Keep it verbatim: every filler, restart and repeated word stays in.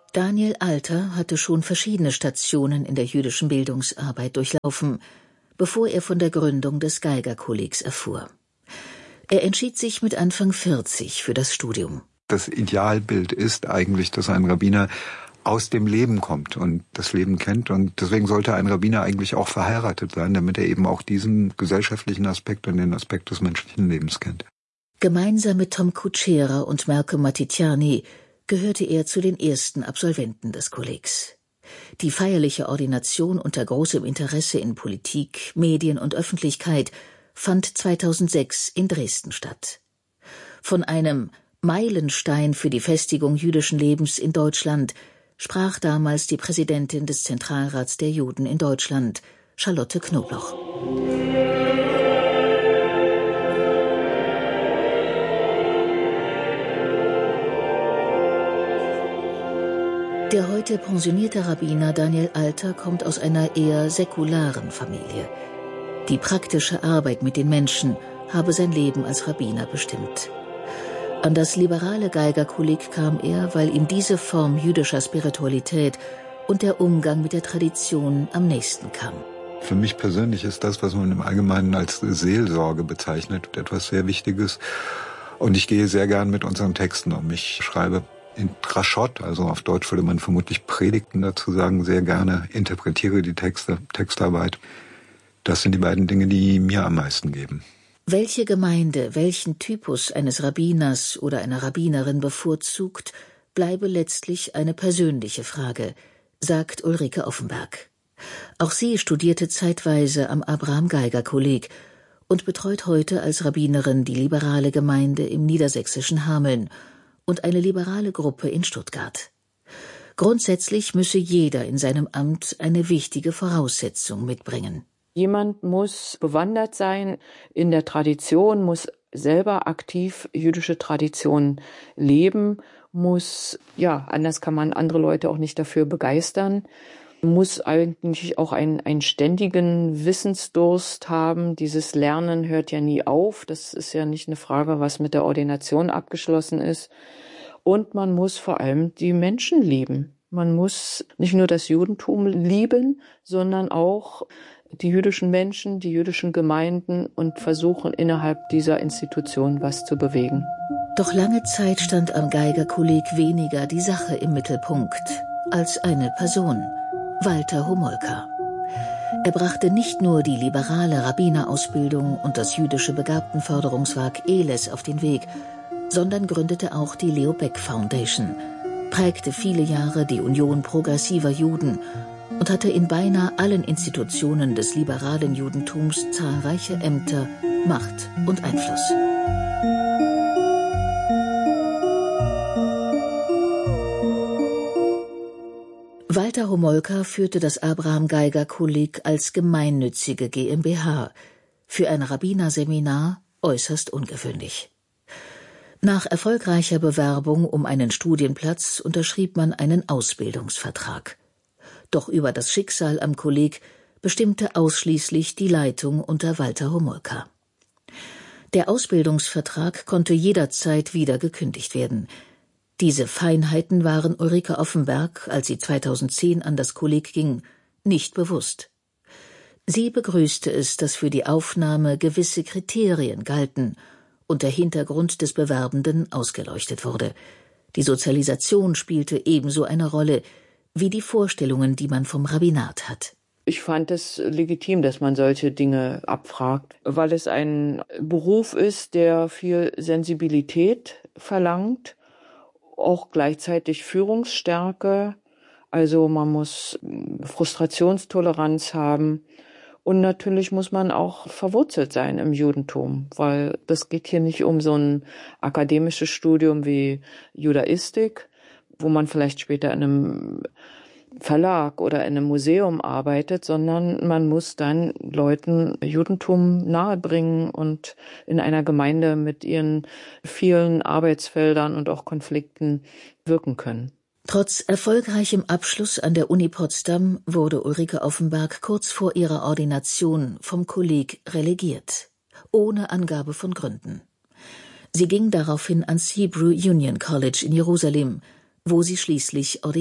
Daniel Alter hatte schon verschiedene Stationen in der jüdischen Bildungsarbeit durchlaufen, bevor er von der Gründung des Geiger-Kollegs erfuhr. Er entschied sich mit Anfang vierzig für das Studium. Das Idealbild ist eigentlich, dass ein Rabbiner aus dem Leben kommt und das Leben kennt. Und deswegen sollte ein Rabbiner eigentlich auch verheiratet sein, damit er eben auch diesen gesellschaftlichen Aspekt und den Aspekt des menschlichen Lebens kennt. Gemeinsam mit Tom Kuchera und Malcolm Matitiani gehörte er zu den ersten Absolventen des Kollegs. Die feierliche Ordination unter großem Interesse in Politik, Medien und Öffentlichkeit fand zweitausendsechs in Dresden statt. Von einem Meilenstein für die Festigung jüdischen Lebens in Deutschland sprach damals die Präsidentin des Zentralrats der Juden in Deutschland, Charlotte Knobloch. Der heute pensionierte Rabbiner Daniel Alter kommt aus einer eher säkularen Familie. Die praktische Arbeit mit den Menschen habe sein Leben als Rabbiner bestimmt. An das liberale Geiger-Kolleg kam er, weil ihm diese Form jüdischer Spiritualität und der Umgang mit der Tradition am nächsten kam. Für mich persönlich ist das, was man im Allgemeinen als Seelsorge bezeichnet, etwas sehr Wichtiges. Und ich gehe sehr gern mit unseren Texten um. Ich schreibe in Draschot, also auf Deutsch würde man vermutlich Predigten dazu sagen, sehr gerne, interpretiere die Texte, Textarbeit. Das sind die beiden Dinge, die mir am meisten geben. Welche Gemeinde welchen Typus eines Rabbiners oder einer Rabbinerin bevorzugt, bleibe letztlich eine persönliche Frage, sagt Ulrike Offenberg. Auch sie studierte zeitweise am Abraham-Geiger-Kolleg und betreut heute als Rabbinerin die liberale Gemeinde im niedersächsischen Hameln und eine liberale Gruppe in Stuttgart. Grundsätzlich müsse jeder in seinem Amt eine wichtige Voraussetzung mitbringen. Jemand muss bewandert sein in der Tradition, muss selber aktiv jüdische Tradition leben, muss, ja, anders kann man andere Leute auch nicht dafür begeistern, muss eigentlich auch einen, einen ständigen Wissensdurst haben. Dieses Lernen hört ja nie auf. Das ist ja nicht eine Frage, was mit der Ordination abgeschlossen ist. Und man muss vor allem die Menschen lieben. Man muss nicht nur das Judentum lieben, sondern auch die jüdischen Menschen, die jüdischen Gemeinden und versuchen, innerhalb dieser Institution was zu bewegen. Doch lange Zeit stand am Geiger-Kolleg weniger die Sache im Mittelpunkt als eine Person, Walter Homolka. Er brachte nicht nur die liberale Rabbinerausbildung und das jüdische Begabtenförderungswerk Eles auf den Weg, sondern gründete auch die Leo Baeck Foundation, prägte viele Jahre die Union progressiver Juden und hatte in beinahe allen Institutionen des liberalen Judentums zahlreiche Ämter, Macht und Einfluss. Walter Homolka führte das Abraham-Geiger-Kolleg als gemeinnützige GmbH, für ein Rabbinerseminar äußerst ungewöhnlich. Nach erfolgreicher Bewerbung um einen Studienplatz unterschrieb man einen Ausbildungsvertrag. Doch über das Schicksal am Kolleg bestimmte ausschließlich die Leitung unter Walter Homolka. Der Ausbildungsvertrag konnte jederzeit wieder gekündigt werden. Diese Feinheiten waren Ulrike Offenberg, als sie zweitausendzehn an das Kolleg ging, nicht bewusst. Sie begrüßte es, dass für die Aufnahme gewisse Kriterien galten und der Hintergrund des Bewerbenden ausgeleuchtet wurde. Die Sozialisation spielte ebenso eine Rolle wie die Vorstellungen, die man vom Rabbinat hat. Ich fand es legitim, dass man solche Dinge abfragt, weil es ein Beruf ist, der viel Sensibilität verlangt, auch gleichzeitig Führungsstärke. Also man muss Frustrationstoleranz haben. Und natürlich muss man auch verwurzelt sein im Judentum, weil das geht hier nicht um so ein akademisches Studium wie Judaistik, wo man vielleicht später in einem Verlag oder in einem Museum arbeitet, sondern man muss dann Leuten Judentum nahebringen und in einer Gemeinde mit ihren vielen Arbeitsfeldern und auch Konflikten wirken können. Trotz erfolgreichem Abschluss an der Uni Potsdam wurde Ulrike Offenberg kurz vor ihrer Ordination vom Kolleg relegiert, ohne Angabe von Gründen. Sie ging daraufhin ans Hebrew Union College in Jerusalem, wo sie schließlich ordiniert